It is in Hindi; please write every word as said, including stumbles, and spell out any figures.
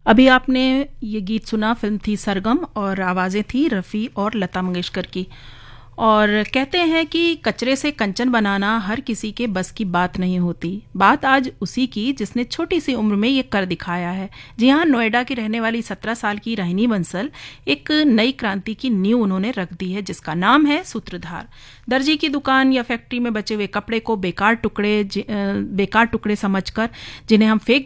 अभी आपने ये गीत सुना, फिल्म थी सरगम और आवाज़ें थी रफ़ी और लता मंगेशकर की। और कहते हैं कि कचरे से कंचन बनाना हर किसी के बस की बात नहीं होती। बात आज उसी की जिसने छोटी सी उम्र में ये कर दिखाया है। जी हाँ, नोएडा की रहने वाली सत्रह साल की राहिनी बंसल एक नई क्रांति की नींव उन्होंने रख दी है, जिसका नाम है सूत्रधार। दर्जी की दुकान या फैक्ट्री में बचे हुए कपड़े को बेकार टुकड़े बेकार टुकड़े समझकर जिन्हें हम फेंक